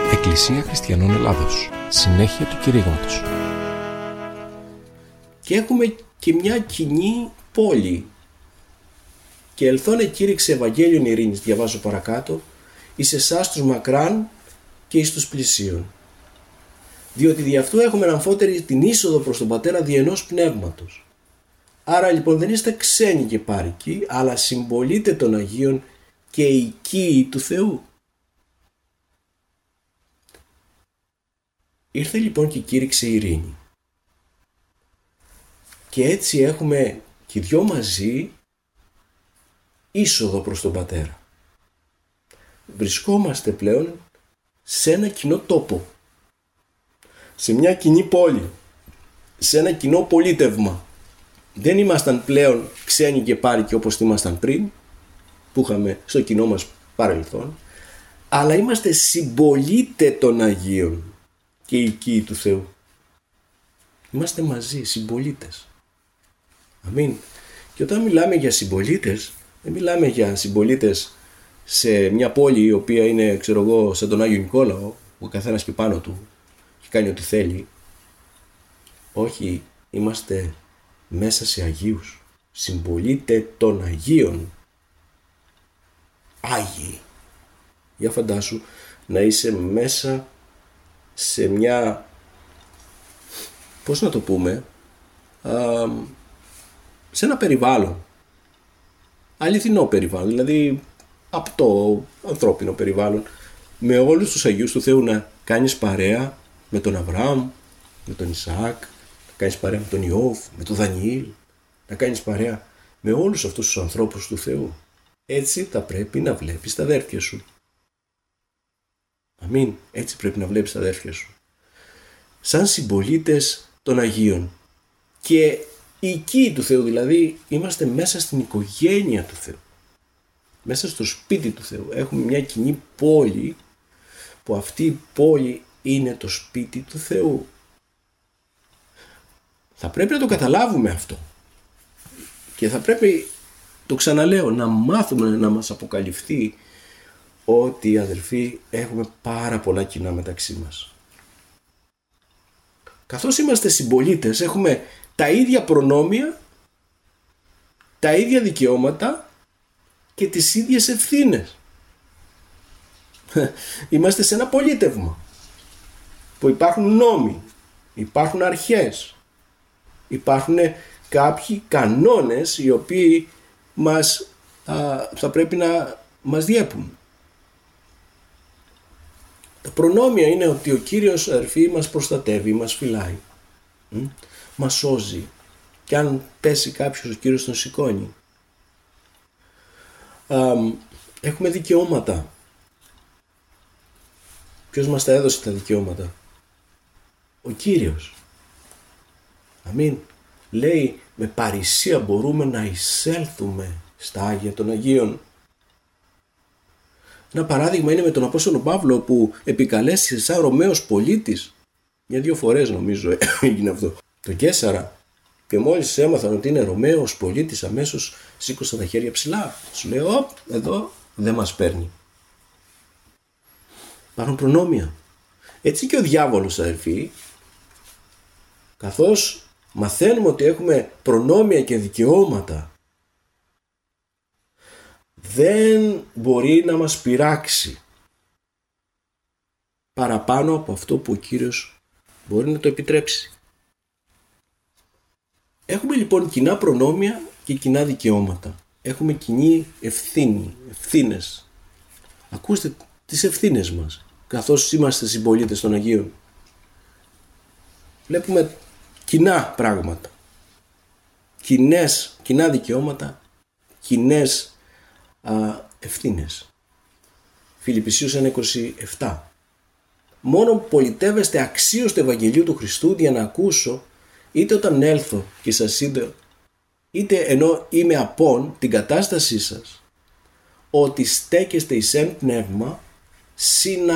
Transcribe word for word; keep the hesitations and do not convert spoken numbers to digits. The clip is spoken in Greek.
Εκκλησία Χριστιανών Ελλάδος. Συνέχεια του κηρύγματος. Και έχουμε και μια κοινή πόλη. Και ελθόν εκήρυξε Ευαγγέλιον ειρήνης, διαβάζω παρακάτω, εις εσάς τους μακράν και εις τους πλησίων. Διότι δι' αυτό έχουμε αμφότερη την είσοδο προς τον Πατέρα δι' ενός πνεύματος. Άρα λοιπόν δεν είστε ξένοι και πάρικοι, αλλά συμπολίτε των Αγίων και οικείοι του Θεού. Ήρθε λοιπόν και κήρυξε ειρήνη. Και έτσι έχουμε και δυο μαζί είσοδο προς τον Πατέρα. Βρισκόμαστε πλέον σε ένα κοινό τόπο, σε μια κοινή πόλη, σε ένα κοινό πολίτευμα. Δεν ήμασταν πλέον ξένοι και πάρικοι όπως ήμασταν πριν, που είχαμε στο κοινό μας παρελθόν, αλλά είμαστε συμπολίτε των Αγίων και οικείοι του Θεού. Είμαστε μαζί, συμπολίτες. Αμήν. Και όταν μιλάμε για συμπολίτες, δεν μιλάμε για συμπολίτες σε μια πόλη η οποία είναι, ξέρω εγώ, σαν τον Άγιο Νικόλαο, ο καθένας και πάνω του και κάνει ό,τι θέλει. Όχι, είμαστε μέσα σε Αγίους, συμπολίτε των Αγίων. Άγιοι. Για φαντάσου να είσαι μέσα σε μια, πώς να το πούμε, α, σε ένα περιβάλλον, αληθινό περιβάλλον, δηλαδή απτό ανθρώπινο περιβάλλον, με όλους τους Αγίους του Θεού, να κάνεις παρέα με τον Αβραάμ, με τον Ισαάκ, να κάνεις παρέα με τον Ιώβ, με τον Δανιήλ, να κάνεις παρέα με όλους αυτούς τους ανθρώπους του Θεού. Έτσι θα πρέπει να βλέπεις τα αδέρφια σου. Αμήν. Έτσι πρέπει να βλέπεις τα αδέρφια σου. Σαν συμπολίτες των Αγίων και οικείοι του Θεού, δηλαδή είμαστε μέσα στην οικογένεια του Θεού, μέσα στο σπίτι του Θεού. Έχουμε μια κοινή πόλη, που αυτή η πόλη είναι το σπίτι του Θεού. Θα πρέπει να το καταλάβουμε αυτό και θα πρέπει, το ξαναλέω, να μάθουμε να μας αποκαλυφθεί ότι, αδελφοί, έχουμε πάρα πολλά κοινά μεταξύ μας. Καθώς είμαστε συμπολίτες, έχουμε τα ίδια προνόμια, τα ίδια δικαιώματα και τις ίδιες ευθύνες. Είμαστε σε ένα πολίτευμα που υπάρχουν νόμοι, υπάρχουν αρχές, υπάρχουν κάποιοι κανόνες οι οποίοι μας, α, θα πρέπει να μας διέπουν. Τα προνόμια είναι ότι ο Κύριος, αδερφοί, μας προστατεύει, μας φυλάει, μ? μας σώζει, και αν πέσει κάποιος, ο Κύριος τον σηκώνει. Α, έχουμε δικαιώματα. Ποιος μας τα έδωσε τα δικαιώματα? Ο Κύριος. Αμήν. Λέει, με παρησία μπορούμε να εισέλθουμε στα Άγια των Αγίων. Ένα παράδειγμα είναι με τον Απόστολο Παύλο, που επικαλέστησε σαν Ρωμαίος πολίτης. Για δύο φορές νομίζω έγινε αυτό. Το Καίσαρα. Και μόλις έμαθαν ότι είναι Ρωμαίος πολίτης, αμέσως σήκωσαν τα χέρια ψηλά. Σου λέει, όπ, εδώ δεν μας παίρνει. Υπάρχουν προνόμια. Έτσι και ο διάβολος, αδελφοί, καθώς μαθαίνουμε ότι έχουμε προνόμια και δικαιώματα, δεν μπορεί να μας πειράξει παραπάνω από αυτό που ο Κύριος μπορεί να το επιτρέψει. Έχουμε λοιπόν κοινά προνόμια και κοινά δικαιώματα. Έχουμε κοινή ευθύνη, ευθύνες. Ακούστε τις ευθύνες μας, καθώς είμαστε συμπολίτες των Αγίων. Βλέπουμε κοινά πράγματα, κοινές, κοινά δικαιώματα, κοινές α, ευθύνες. Φιλιππισίους ένα είκοσι επτά. Μόνο πολιτεύεστε αξίως του Ευαγγελίου του Χριστού, για να ακούσω, είτε όταν έλθω και σας είδω, είτε ενώ είμαι απόν, την κατάστασή σας, ότι στέκεστε εις εν πνεύμα, συνα